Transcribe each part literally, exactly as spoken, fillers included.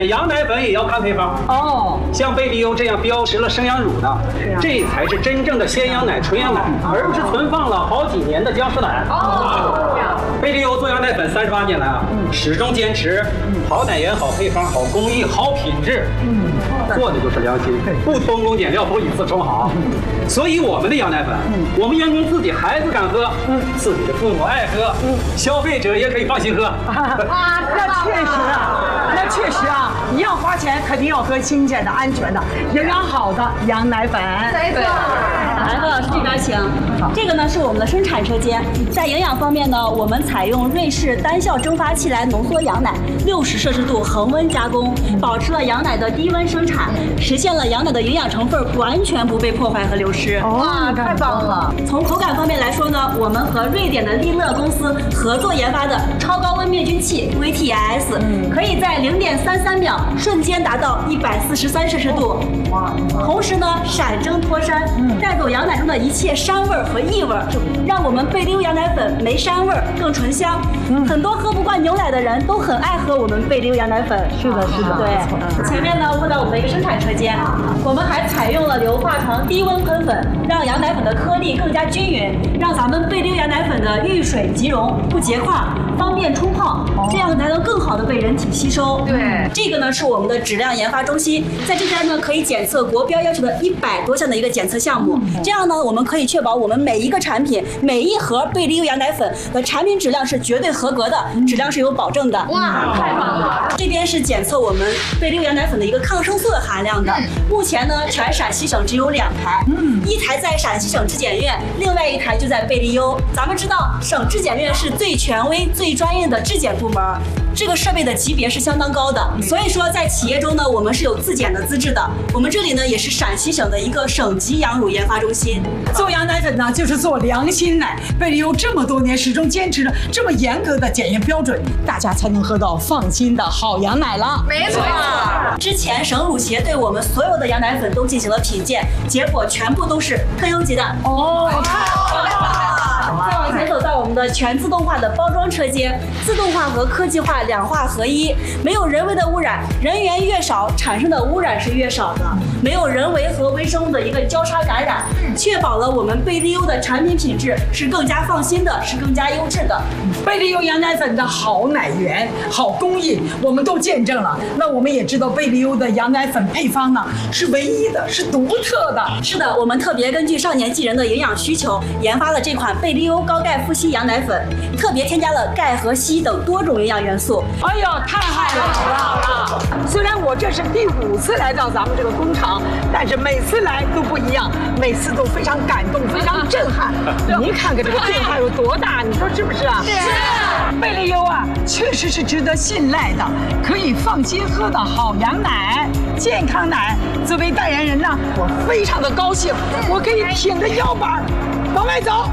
羊奶粉也要看配方哦，像贝利优这样标识了生羊乳的，这才是真正的鲜羊奶、纯羊奶，而不是存放了好几年的僵尸奶。哦，贝利优做羊奶粉三十八年来啊，始终坚持好奶源、好配方、好工艺、好品质，嗯，做的就是良心，不偷工减料，不以次充好。所以我们的羊奶粉，我们员工自己孩子敢喝，自己的父母爱喝，消费者也可以放心喝。 啊，那确实啊。那确实啊，一样花钱，肯定要喝新鲜的、安全的、营养好的羊奶粉。 没错。来，何老师这边请。这个呢是我们的生产车间，在营养方面呢，我们采用瑞士单效蒸发器来浓缩羊奶，六十摄氏度恒温加工，保持了羊奶的低温生产，实现了羊奶的营养成分完全不被破坏和流失。 哇，太棒了！ 从口感方面来说呢，我们和瑞典的利乐公司合作研发的超高温灭菌器 V T S， 可以在零点三三秒瞬间达到一百四十三摄氏度，同时呢闪蒸脱膻，带走羊奶中的一切膻味和异味，让我们贝利优羊奶粉没膻味更醇香。很多喝不惯牛奶的人都很爱喝我们贝利优羊奶粉。 是的，是的。 对，前面呢问到我们的一个生产车间，我们还采用了硫化床低温喷粉，让羊奶粉的颗粒更加均匀，让咱们贝利优羊奶粉的遇水即溶，不结块，方便冲泡，这样才能更好的被人体吸收。对，这个呢是我们的质量研发中心，在这边呢可以检测国标要求的一百多项的一个检测项目，这样呢我们可以确保我们每一个产品、每一盒贝利优羊奶粉的产品质量是绝对合格的，质量是有保证的。哇，太棒了！这边是检测我们贝利优羊奶粉的一个抗生素的含量的，目前呢全陕西省只有两台，一台在陕西省质检院，另外一台就在贝利优。咱们知道省质检院是最权威、最专业的质检部门，这个设备的级别是相当高的，所以说在企业中呢，我们是有自检的资质的。我们这里呢也是陕西省的一个省级羊乳研发中心。 做羊奶粉呢，就是做良心奶。贝利优这么多年始终坚持着这么严格的检验标准，大家才能喝到放心的好羊奶了。 没错。之前省乳协对我们所有的羊奶粉都进行了品鉴，结果全部都是特优级的。哦。再往前走到我们的全自动化的包装车间，自动化和科技化两化合一，没有人为的污染，人员越少，产生的污染是越少的，没有人为和微生物的一个交叉感染，确保了我们贝利优的产品品质是更加放心的，是更加优质的。 贝利优羊奶粉的好奶源、好工艺，我们都见证了。那我们也知道贝利优的羊奶粉配方呢是唯一的，是独特的。 是的，我们特别根据少年纪人的营养需求，研发了这款贝利优高钙富硒羊奶粉，特别添加了钙和硒等多种营养元素。 哎呦，太好了！虽然我这是第五次来到咱们这个工厂，但是每次来都不一样，每次都非常感动，非常震撼。您看看这个变化有多大，你说是不是啊？是。贝利优啊，确实是值得信赖的，可以放心喝的好羊奶、健康奶。作为代言人呢，我非常的高兴，我可以挺着腰板往外走。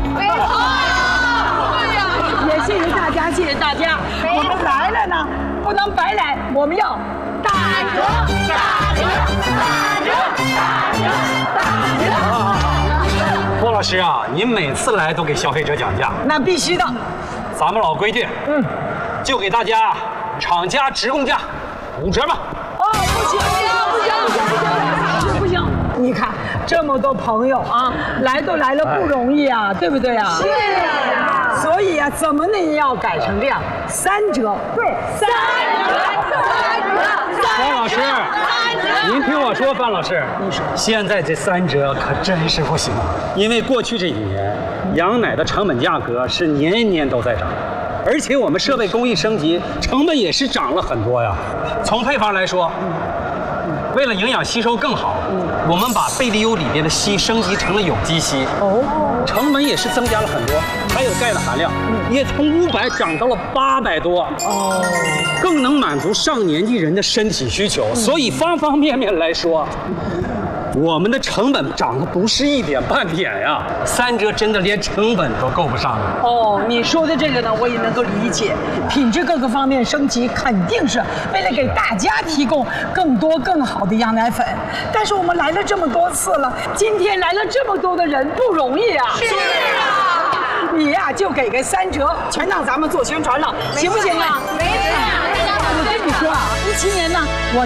也谢谢大家，谢谢大家。我们来了呢，不能白来，我们要打折，打折，打折，打折，打折。 郭老师啊，您每次来都给消费者讲价， 那必须的。 咱们老规矩，嗯，就给大家厂家直供价五折吧。 哦，不行，不行，不行，不行，不行，你看这么多朋友啊，来都来了不容易啊，对不对啊？是啊。所以啊，怎么能也要改成这样，三折？对，三折，三折。 范老师，您听我说，范老师，你说现在这三折可真是不行，因为过去这几年羊奶的成本价格是年年都在涨。而且我们设备工艺升级，成本也是涨了很多呀。从配方来说，为了营养吸收更好，我们把贝利优里边的硒升级成了有机硒，哦，成本也是增加了很多。还有钙的含量也从五百涨到了八百多，哦，更能满足上年纪人的身体需求。所以方方面面来说，我们的成本涨的不是一点半点呀，三折真的连成本都够不上了。 哦，你说的这个呢，我也能够理解，品质各个方面升级，肯定是为了给大家提供更多更好的羊奶粉。但是我们来了这么多次了，今天来了这么多的人，不容易啊。是啊。你呀、啊，就给个三折，全让咱们做宣传了，行不行啊？没事。我跟你说啊，一七年呢，我